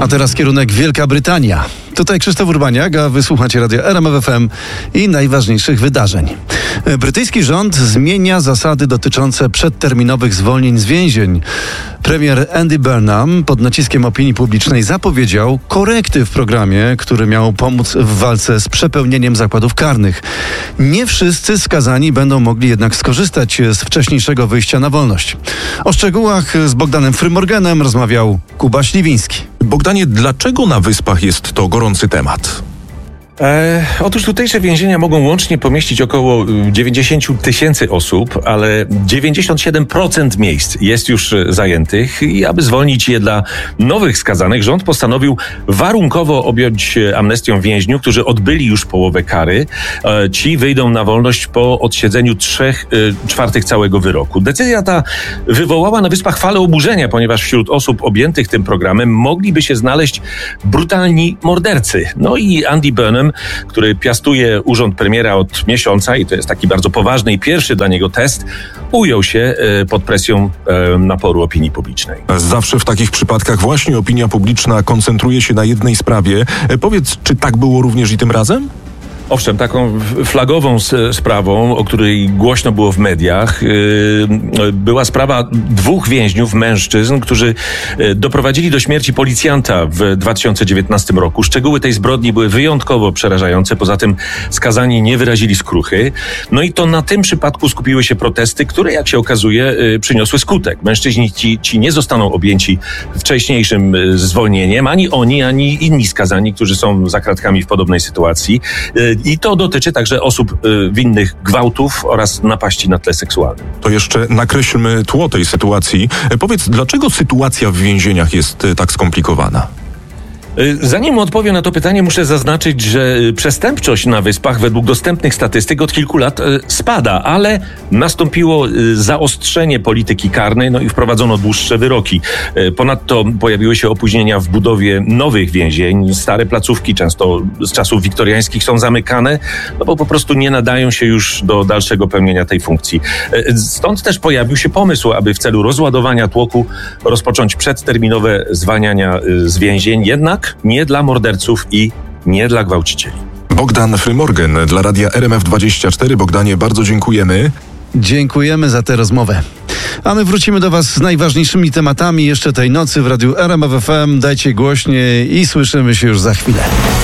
A teraz kierunek Wielka Brytania. Tutaj Krzysztof Urbaniak, a wysłuchacie radia RMF FM i najważniejszych wydarzeń. Brytyjski rząd zmienia zasady dotyczące przedterminowych zwolnień z więzień. Premier Andy Burnham pod naciskiem opinii publicznej zapowiedział korekty w programie, który miał pomóc w walce z przepełnieniem zakładów karnych. Nie wszyscy skazani będą mogli jednak skorzystać z wcześniejszego wyjścia na wolność. O szczegółach z Bogdanem Frymorganem rozmawiał Kuba Śliwiński. Bogdanie, dlaczego na Wyspach jest to gorący temat? Otóż tutejsze więzienia mogą łącznie pomieścić około 90 tysięcy osób, ale 97% miejsc jest już zajętych i aby zwolnić je dla nowych skazanych, rząd postanowił warunkowo objąć amnestią więźniów, którzy odbyli już połowę kary. Ci wyjdą na wolność po odsiedzeniu 3/4 całego wyroku. Decyzja ta wywołała na Wyspach falę oburzenia, ponieważ wśród osób objętych tym programem mogliby się znaleźć brutalni mordercy. No i Andy Burnham, który piastuje urząd premiera od miesiąca i to jest taki bardzo poważny i pierwszy dla niego test, ujął się pod presją naporu opinii publicznej. Zawsze w takich przypadkach właśnie opinia publiczna koncentruje się na jednej sprawie. Powiedz, czy tak było również i tym razem? Owszem, taką flagową sprawą, o której głośno było w mediach, była sprawa 2 więźniów, mężczyzn, którzy doprowadzili do śmierci policjanta w 2019 roku. Szczegóły tej zbrodni były wyjątkowo przerażające, poza tym skazani nie wyrazili skruchy. No i to na tym przypadku skupiły się protesty, które, jak się okazuje, przyniosły skutek. Mężczyźni ci nie zostaną objęci wcześniejszym zwolnieniem, ani oni, ani inni skazani, którzy są za kratkami w podobnej sytuacji. I to dotyczy także osób winnych gwałtów oraz napaści na tle seksualnym. To jeszcze nakreślmy tło tej sytuacji. Powiedz, dlaczego sytuacja w więzieniach jest tak skomplikowana? Zanim odpowiem na to pytanie, muszę zaznaczyć, że przestępczość na Wyspach według dostępnych statystyk od kilku lat spada, ale nastąpiło zaostrzenie polityki karnej, no i wprowadzono dłuższe wyroki. Ponadto pojawiły się opóźnienia w budowie nowych więzień. Stare placówki, często z czasów wiktoriańskich, są zamykane, no bo po prostu nie nadają się już do dalszego pełnienia tej funkcji. Stąd też pojawił się pomysł, aby w celu rozładowania tłoku rozpocząć przedterminowe zwalniania z więzień, jednak nie dla morderców i nie dla gwałcicieli. Bogdan Frymorgan dla radia RMF24. Bogdanie, bardzo dziękujemy. Dziękujemy za tę rozmowę. A my wrócimy do Was z najważniejszymi tematami jeszcze tej nocy w radiu RMF FM. Dajcie głośniej i słyszymy się już za chwilę.